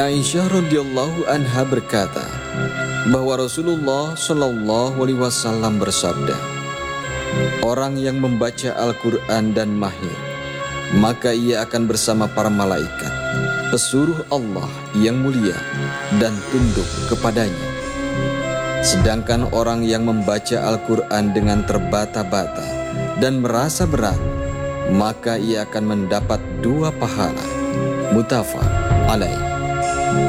Aisyah radhiyallahu anha berkata bahwa Rasulullah shallallahu alaihi wasallam bersabda, orang yang membaca Al-Quran dan mahir, maka ia akan bersama para malaikat, pesuruh Allah yang mulia dan tunduk kepadanya. Sedangkan orang yang membaca Al-Quran dengan terbata-bata dan merasa berat, maka ia akan mendapat 2 pahala. Muttafaq alaih.